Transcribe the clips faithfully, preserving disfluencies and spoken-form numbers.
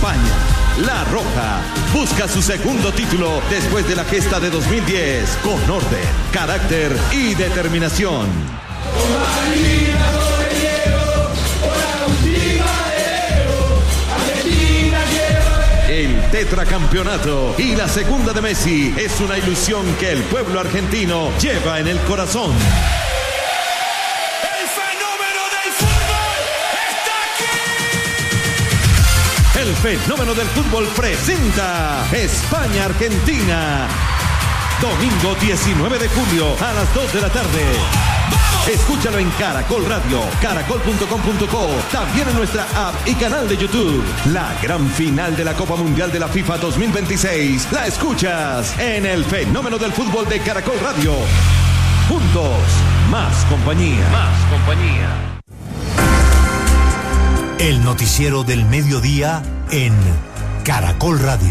España. La Roja busca su segundo título después de la gesta de dos mil diez con orden, carácter y determinación. El tetracampeonato y la segunda de Messi es una ilusión que el pueblo argentino lleva en el corazón. ¡El fenómeno del fútbol está aquí! El fenómeno del fútbol presenta España-Argentina. Domingo diecinueve de julio a las dos de la tarde. Escúchalo en Caracol Radio, caracol punto com punto co, también en nuestra app y canal de YouTube. La gran final de la Copa Mundial de la FIFA dos mil veintiséis la escuchas en el fenómeno del fútbol de Caracol Radio. Juntos, más compañía. Más compañía. El noticiero del mediodía en Caracol Radio.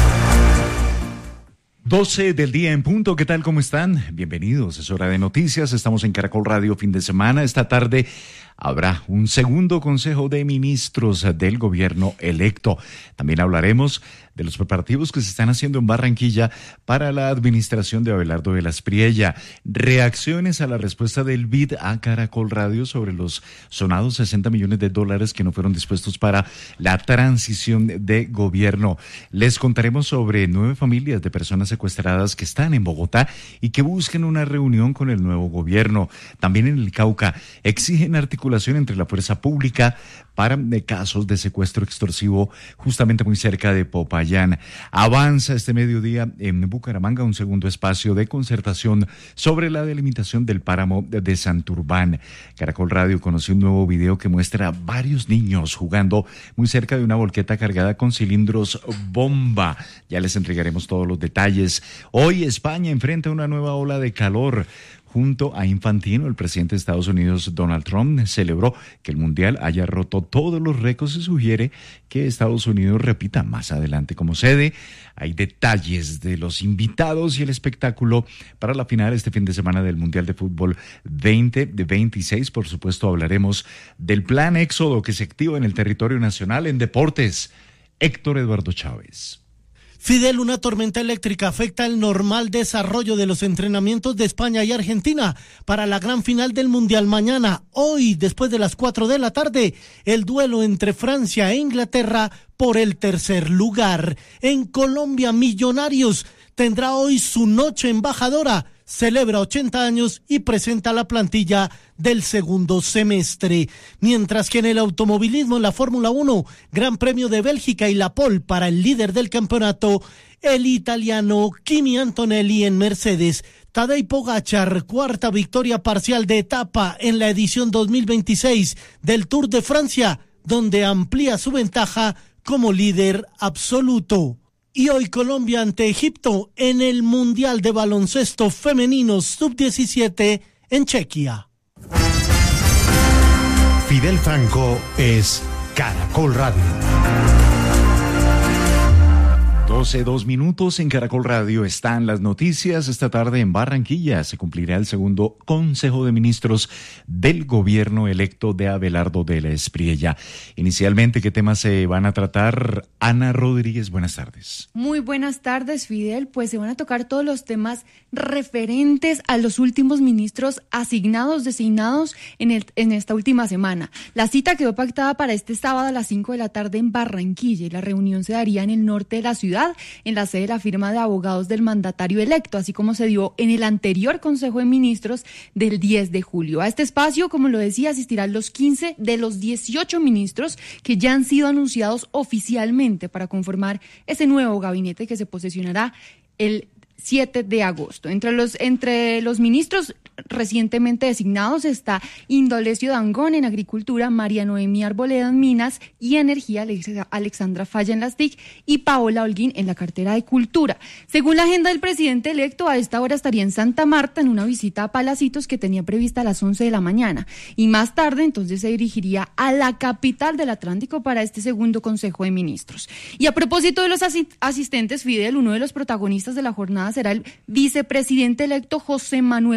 doce del día en punto, ¿qué tal? ¿Cómo están? Bienvenidos, es hora de noticias, estamos en Caracol Radio fin de semana. Esta tarde habrá un segundo Consejo de Ministros del Gobierno electo. También hablaremos de los preparativos que se están haciendo en Barranquilla para la administración de Abelardo de la Espriella. Reacciones a la respuesta del B I D a Caracol Radio sobre los sonados sesenta millones de dólares que no fueron dispuestos para la transición de gobierno. Les contaremos sobre nueve familias de personas secuestradas que están en Bogotá y que buscan una reunión con el nuevo gobierno. También en el Cauca exigen articulación entre la fuerza pública para casos de secuestro extorsivo justamente muy cerca de Popayán. Avanza este mediodía en Bucaramanga un segundo espacio de concertación sobre la delimitación del páramo de Santurbán. Caracol Radio conoció un nuevo video que muestra a varios niños jugando muy cerca de una volqueta cargada con cilindros bomba. Ya les entregaremos todos los detalles. Hoy España enfrenta una nueva ola de calor. Junto a Infantino, el presidente de Estados Unidos, Donald Trump, celebró que el Mundial haya roto todos los récords y sugiere que Estados Unidos repita más adelante como sede. Hay detalles de los invitados y el espectáculo para la final este fin de semana del Mundial de Fútbol veinte veintiséis. Por supuesto, hablaremos del plan Éxodo que se activa en el territorio nacional en deportes. Héctor Eduardo Chávez. Fidel, una tormenta eléctrica afecta el normal desarrollo de los entrenamientos de España y Argentina para la gran final del Mundial mañana. Hoy, después de las cuatro de la tarde, el duelo entre Francia e Inglaterra por el tercer lugar. En Colombia, Millonarios tendrá hoy su noche embajadora. Celebra ochenta años y presenta la plantilla del segundo semestre. Mientras que en el automovilismo, en la Fórmula uno, Gran Premio de Bélgica y la pole para el líder del campeonato, el italiano Kimi Antonelli en Mercedes. Tadej Pogačar, cuarta victoria parcial de etapa en la edición dos mil veintiséis del Tour de Francia, donde amplía su ventaja como líder absoluto. Y hoy Colombia ante Egipto en el Mundial de Baloncesto Femenino sub diecisiete en Chequia. Fidel Franco es Caracol Radio. doce, dos minutos en Caracol Radio están las noticias. Esta tarde en Barranquilla se cumplirá el segundo Consejo de Ministros del Gobierno electo de Abelardo de la Espriella. Inicialmente, ¿qué temas se van a tratar? Ana Rodríguez, buenas tardes. Muy buenas tardes, Fidel. Pues se van a tocar todos los temas referentes a los últimos ministros asignados, designados en, el, en esta última semana. La cita quedó pactada para este sábado a las cinco de la tarde en Barranquilla y la reunión se daría en el norte de la ciudad, en la sede de la firma de abogados del mandatario electo, así como se dio en el anterior Consejo de Ministros del diez de julio. A este espacio, como lo decía, asistirán los quince de los dieciocho ministros que ya han sido anunciados oficialmente para conformar ese nuevo gabinete que se posesionará el siete de agosto. Entre los, entre los ministros recientemente designados está Indalecio Dangond en Agricultura, María Noemí Arboleda en Minas y Energía, Alexandra Falla en las T I C y Paola Holguín en la cartera de Cultura. Según la agenda del presidente electo, a esta hora estaría en Santa Marta en una visita a Palacitos que tenía prevista a las once de la mañana y más tarde entonces se dirigiría a la capital del Atlántico para este segundo Consejo de Ministros. Y a propósito de los asi- asistentes, Fidel, uno de los protagonistas de la jornada será el vicepresidente electo José Manuel Restrepo.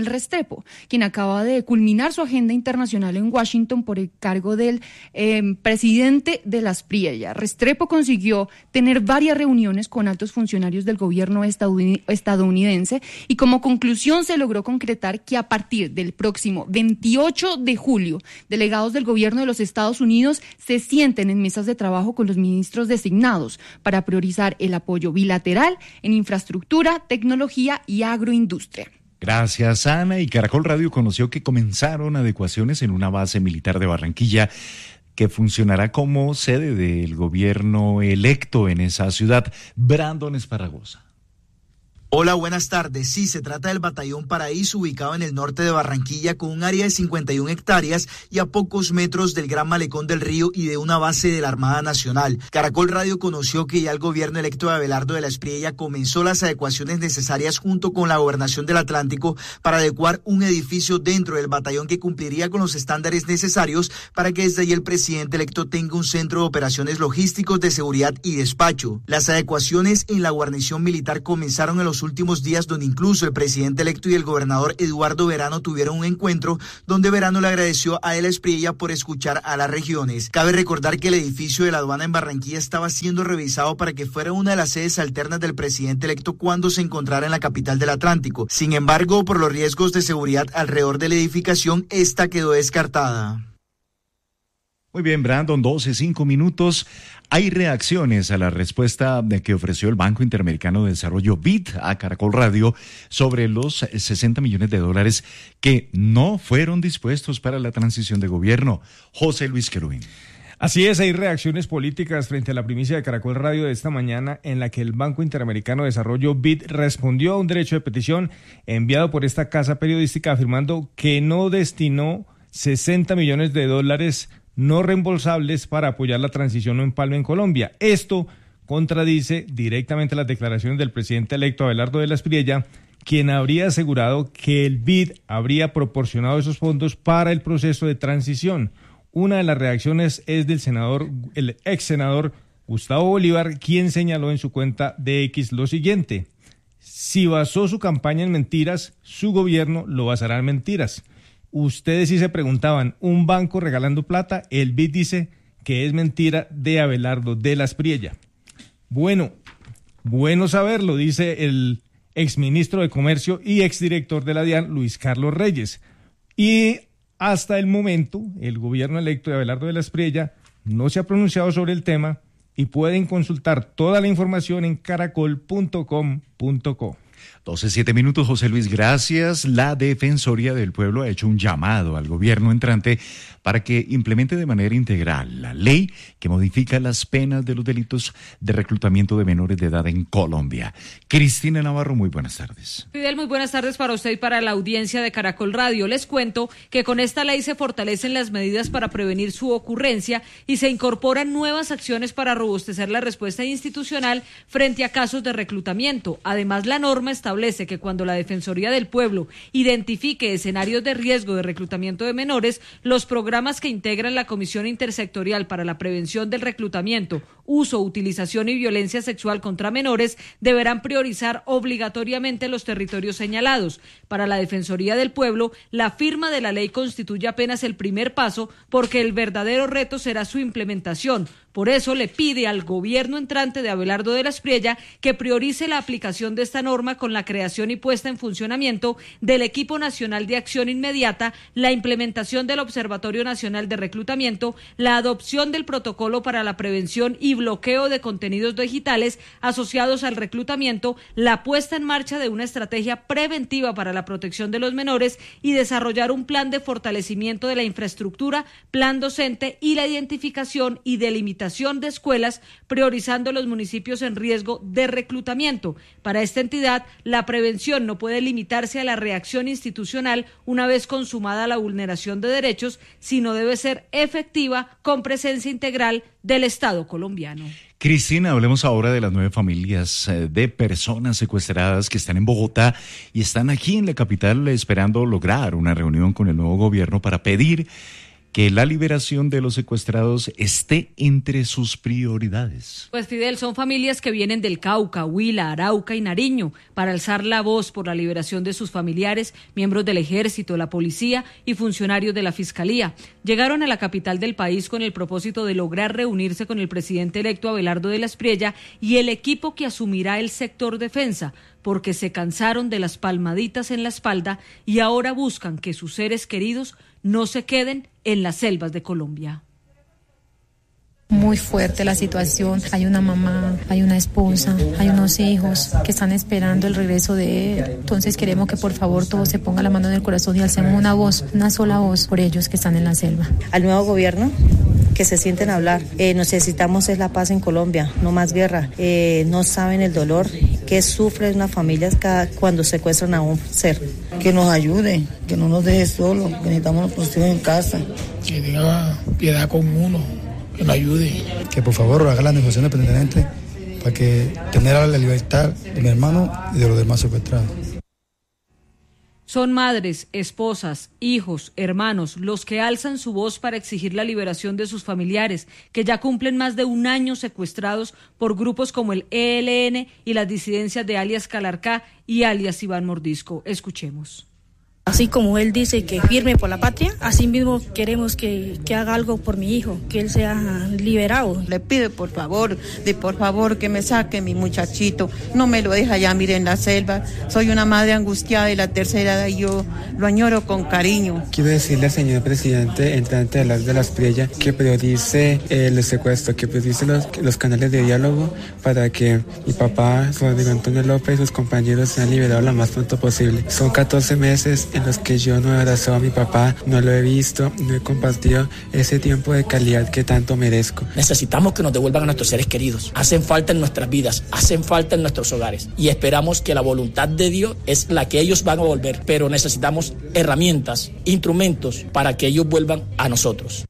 Restrepo, quien acaba de culminar su agenda internacional en Washington por el cargo del eh, presidente de la Aspriella. Restrepo consiguió tener varias reuniones con altos funcionarios del gobierno estadounidense y como conclusión se logró concretar que a partir del próximo veintiocho de julio, delegados del gobierno de los Estados Unidos se sienten en mesas de trabajo con los ministros designados para priorizar el apoyo bilateral en infraestructura, tecnología y agroindustria. Gracias, Ana. Y Caracol Radio conoció que comenzaron adecuaciones en una base militar de Barranquilla que funcionará como sede del gobierno electo en esa ciudad. Brandon Esparragosa. Hola, buenas tardes. Sí, se trata del Batallón Paraíso, ubicado en el norte de Barranquilla, con un área de cincuenta y una hectáreas y a pocos metros del Gran Malecón del Río y de una base de la Armada Nacional. Caracol Radio conoció que ya el gobierno electo de Abelardo de la Espriella comenzó las adecuaciones necesarias junto con la Gobernación del Atlántico para adecuar un edificio dentro del batallón que cumpliría con los estándares necesarios para que desde ahí el presidente electo tenga un centro de operaciones logísticos, de seguridad y despacho. Las adecuaciones en la guarnición militar comenzaron en los últimos días, donde incluso el presidente electo y el gobernador Eduardo Verano tuvieron un encuentro donde Verano le agradeció a De la Espriella por escuchar a las regiones. Cabe recordar que el edificio de la aduana en Barranquilla estaba siendo revisado para que fuera una de las sedes alternas del presidente electo cuando se encontrara en la capital del Atlántico. Sin embargo, por los riesgos de seguridad alrededor de la edificación, esta quedó descartada. Muy bien, Brandon, doce, cinco minutos. Hay reacciones a la respuesta de que ofreció el Banco Interamericano de Desarrollo B I D a Caracol Radio sobre los sesenta millones de dólares que no fueron dispuestos para la transición de gobierno. José Luis Querubín. Así es, hay reacciones políticas frente a la primicia de Caracol Radio de esta mañana en la que el Banco Interamericano de Desarrollo B I D respondió a un derecho de petición enviado por esta casa periodística afirmando que no destinó sesenta millones de dólares no reembolsables para apoyar la transición no empalme en Colombia. Esto contradice directamente las declaraciones del presidente electo Abelardo de la Espriella, quien habría asegurado que el B I D habría proporcionado esos fondos para el proceso de transición. Una de las reacciones es del senador, el ex senador Gustavo Bolívar, quien señaló en su cuenta de X lo siguiente: si basó su campaña en mentiras, su gobierno lo basará en mentiras. Ustedes sí se preguntaban, ¿un banco regalando plata? El B I D dice que es mentira de Abelardo de la Espriella. Bueno, bueno saberlo, dice el exministro de Comercio y exdirector de la DIAN, Luis Carlos Reyes. Y hasta el momento, el gobierno electo de Abelardo de la Espriella no se ha pronunciado sobre el tema y pueden consultar toda la información en caracol punto com punto co. doce, siete minutos, José Luis, gracias. La Defensoría del Pueblo ha hecho un llamado al gobierno entrante para que implemente de manera integral la ley que modifica las penas de los delitos de reclutamiento de menores de edad en Colombia. Cristina Navarro, muy buenas tardes. Fidel, muy buenas tardes para usted y para la audiencia de Caracol Radio. Les cuento que con esta ley se fortalecen las medidas para prevenir su ocurrencia y se incorporan nuevas acciones para robustecer la respuesta institucional frente a casos de reclutamiento. Además, la norma establece que cuando la Defensoría del Pueblo identifique escenarios de riesgo de reclutamiento de menores, los programas que integran la Comisión Intersectorial para la Prevención del Reclutamiento, Uso, Utilización y Violencia Sexual contra Menores deberán priorizar obligatoriamente los territorios señalados. Para la Defensoría del Pueblo, la firma de la ley constituye apenas el primer paso porque el verdadero reto será su implementación. Por eso le pide al gobierno entrante de Abelardo de la Espriella que priorice la aplicación de esta norma con la creación y puesta en funcionamiento del Equipo Nacional de Acción Inmediata, la implementación del Observatorio Nacional de Reclutamiento, la adopción del protocolo para la prevención y bloqueo de contenidos digitales asociados al reclutamiento, la puesta en marcha de una estrategia preventiva para la protección de los menores y desarrollar un plan de fortalecimiento de la infraestructura, plan docente y la identificación y delimitación de escuelas, priorizando los municipios en riesgo de reclutamiento. Para esta entidad, la prevención no puede limitarse a la reacción institucional una vez consumada la vulneración de derechos, sino debe ser efectiva con presencia integral del Estado colombiano. Cristina, hablemos ahora de las nueve familias de personas secuestradas que están en Bogotá y están aquí en la capital esperando lograr una reunión con el nuevo gobierno para pedir que la liberación de los secuestrados esté entre sus prioridades. Pues Fidel, son familias que vienen del Cauca, Huila, Arauca y Nariño para alzar la voz por la liberación de sus familiares, miembros del ejército, la policía y funcionarios de la fiscalía. Llegaron a la capital del país con el propósito de lograr reunirse con el presidente electo Abelardo de la Espriella y el equipo que asumirá el sector defensa, porque se cansaron de las palmaditas en la espalda y ahora buscan que sus seres queridos no se queden en las selvas de Colombia. Muy fuerte la situación, hay una mamá, hay una esposa, hay unos hijos que están esperando el regreso de él. Entonces queremos que por favor todos se pongan la mano en el corazón y alcemos una voz, una sola voz por ellos que están en la selva. Al nuevo gobierno, que se sienten a hablar, eh, necesitamos es la paz en Colombia, no más guerra. Eh, no saben el dolor que sufren las familias cada, cuando secuestran a un ser. Que nos ayude, que no nos deje solos, que necesitamos nuestros hijos en casa. Que tenga piedad con uno, que nos ayude. Que por favor haga las negociaciones pertinentes para que tener la libertad de mi hermano y de los demás secuestrados. Son madres, esposas, hijos, hermanos, los que alzan su voz para exigir la liberación de sus familiares, que ya cumplen más de un año secuestrados por grupos como el E L N y las disidencias de alias Calarcá y alias Iván Mordisco. Escuchemos. Así como él dice que firme por la patria, así mismo queremos que, que haga algo por mi hijo, que él sea liberado. Le pido por favor, de por favor que me saque mi muchachito, no me lo deja ya, mire, en la selva. Soy una madre angustiada de la tercera edad y yo lo añoro con cariño. Quiero decirle al señor presidente, entrante de las de la Espriella, que priorice el secuestro, que priorice los, los canales de diálogo para que mi papá, Rodrigo Antonio López y sus compañeros sean liberados lo más pronto posible. Son catorce meses en los que yo no he abrazado a mi papá, no lo he visto, no he compartido ese tiempo de calidad que tanto merezco. Necesitamos que nos devuelvan a nuestros seres queridos. Hacen falta en nuestras vidas, hacen falta en nuestros hogares y esperamos que la voluntad de Dios es la que ellos van a volver, pero necesitamos herramientas, instrumentos para que ellos vuelvan a nosotros.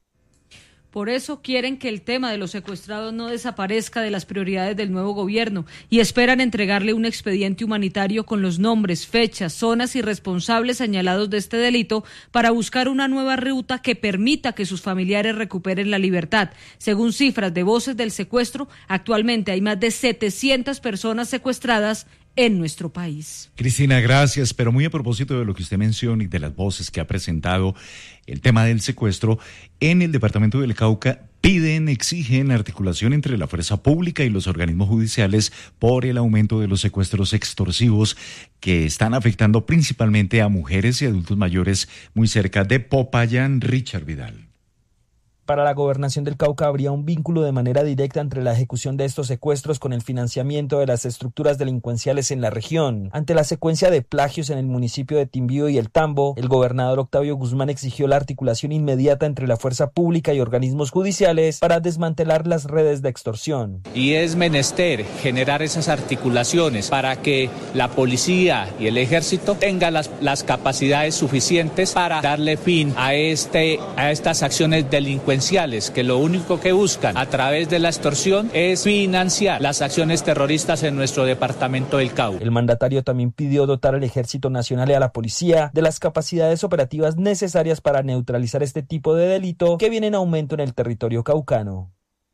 Por eso quieren que el tema de los secuestrados no desaparezca de las prioridades del nuevo gobierno y esperan entregarle un expediente humanitario con los nombres, fechas, zonas y responsables señalados de este delito para buscar una nueva ruta que permita que sus familiares recuperen la libertad. Según cifras de Voces del Secuestro, actualmente hay más de setecientas personas secuestradas en nuestro país. Cristina, gracias, pero muy a propósito de lo que usted menciona y de las voces que ha presentado el tema del secuestro, en el departamento del Cauca piden, exigen articulación entre la fuerza pública y los organismos judiciales por el aumento de los secuestros extorsivos que están afectando principalmente a mujeres y adultos mayores muy cerca de Popayán. Richard Vidal. Para la gobernación del Cauca habría un vínculo de manera directa entre la ejecución de estos secuestros con el financiamiento de las estructuras delincuenciales en la región. Ante la secuencia de plagios en el municipio de Timbío y El Tambo, el gobernador Octavio Guzmán exigió la articulación inmediata entre la fuerza pública y organismos judiciales para desmantelar las redes de extorsión. Y es menester generar esas articulaciones para que la policía y el ejército tengan las, las capacidades suficientes para darle fin a, este, a estas acciones delincuenciales, que lo único que buscan a través de la extorsión es financiar las acciones terroristas en nuestro departamento del Cauca. El mandatario también pidió dotar al Ejército Nacional y a la policía de las capacidades operativas necesarias para neutralizar este tipo de delito que viene en aumento en el territorio caucano.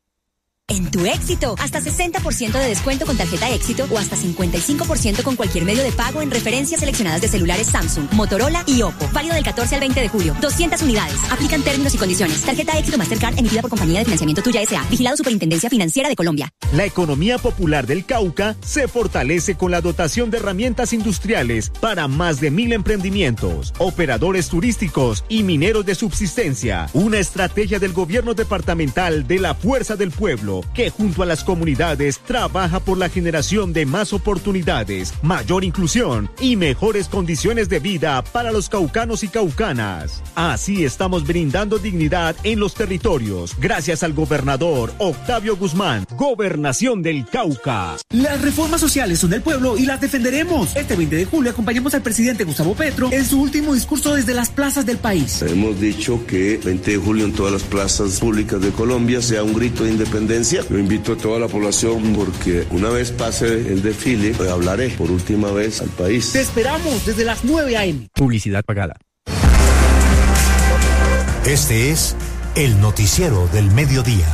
En Tu Éxito, hasta sesenta por ciento de descuento con tarjeta Éxito o hasta cincuenta y cinco por ciento con cualquier medio de pago en referencias seleccionadas de celulares Samsung, Motorola y Oppo. Válido del catorce al veinte de julio. doscientas unidades. Aplican términos y condiciones. Tarjeta Éxito Mastercard emitida por Compañía de Financiamiento Tuya S A. Vigilado Superintendencia Financiera de Colombia. La economía popular del Cauca se fortalece con la dotación de herramientas industriales para más de mil emprendimientos, operadores turísticos y mineros de subsistencia. Una estrategia del gobierno departamental de la Fuerza del Pueblo, que junto a las comunidades trabaja por la generación de más oportunidades, mayor inclusión y mejores condiciones de vida para los caucanos y caucanas. Así estamos brindando dignidad en los territorios, gracias al gobernador Octavio Guzmán. Gobernación del Cauca. Las reformas sociales son del pueblo y las defenderemos. Este veinte de julio acompañamos al presidente Gustavo Petro en su último discurso desde las plazas del país. Hemos dicho que veinte de julio en todas las plazas públicas de Colombia sea un grito de independencia. Yo invito a toda la población porque una vez pase el desfile, hablaré por última vez al país. Te esperamos desde las nueve a eme Publicidad pagada. Este es el noticiero del mediodía.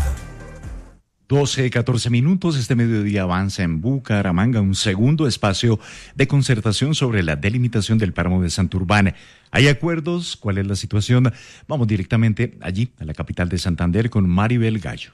doce, catorce minutos, este mediodía avanza en Bucaramanga un segundo espacio de concertación sobre la delimitación del páramo de Santurbán. ¿Hay acuerdos? ¿Cuál es la situación? Vamos directamente allí, a la capital de Santander, con Maribel Gallo.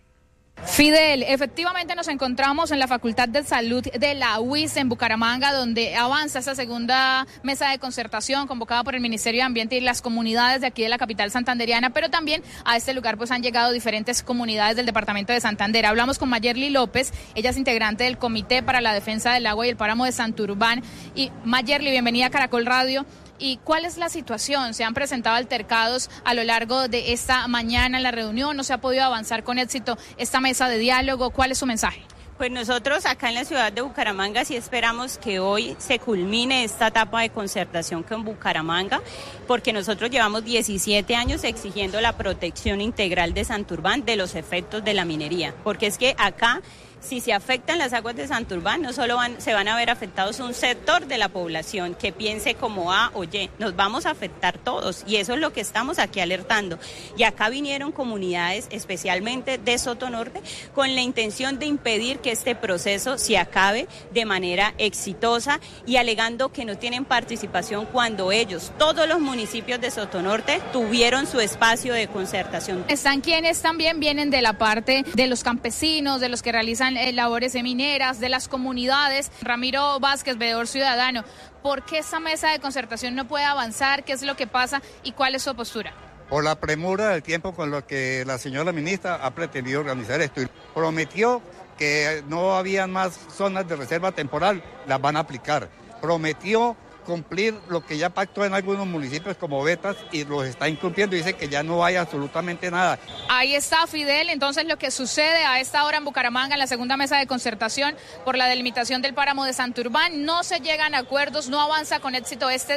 Fidel, efectivamente nos encontramos en la Facultad de Salud de la U I S en Bucaramanga, donde avanza esa segunda mesa de concertación convocada por el Ministerio de Ambiente y las comunidades de aquí de la capital santandereana, pero también a este lugar pues han llegado diferentes comunidades del departamento de Santander. Hablamos con Mayerly López, ella es integrante del Comité para la Defensa del Agua y el Páramo de Santurbán. Y Mayerly, bienvenida a Caracol Radio. ¿Y cuál es la situación? ¿Se han presentado altercados a lo largo de esta mañana en la reunión? ¿No se ha podido avanzar con éxito esta mesa de diálogo? ¿Cuál es su mensaje? Pues nosotros acá en la ciudad de Bucaramanga sí esperamos que hoy se culmine esta etapa de concertación con Bucaramanga, porque nosotros llevamos diecisiete años exigiendo la protección integral de Santurbán de los efectos de la minería, porque es que acá, si se afectan las aguas de Santurbán, no solo van, se van a ver afectados un sector de la población que piense como A o Y, nos vamos a afectar todos y eso es lo que estamos aquí alertando. Y acá vinieron comunidades, especialmente de Sotonorte, con la intención de impedir que este proceso se acabe de manera exitosa y alegando que no tienen participación cuando ellos, todos los municipios de Sotonorte, tuvieron su espacio de concertación. Están quienes también vienen de la parte de los campesinos, de los que realizan labores mineras, de las comunidades. Ramiro Vázquez, veedor ciudadano, ¿por qué esta mesa de concertación no puede avanzar? ¿Qué es lo que pasa y cuál es su postura? Por la premura del tiempo con lo que la señora ministra ha pretendido organizar esto. Prometió que no había más zonas de reserva temporal, las van a aplicar. Prometió cumplir lo que ya pactó en algunos municipios como Betas y los está incumpliendo, dice que ya no hay absolutamente nada. Ahí está, Fidel, entonces lo que sucede a esta hora en Bucaramanga en la segunda mesa de concertación por la delimitación del páramo de Santurbán, no se llegan a acuerdos, no avanza con éxito este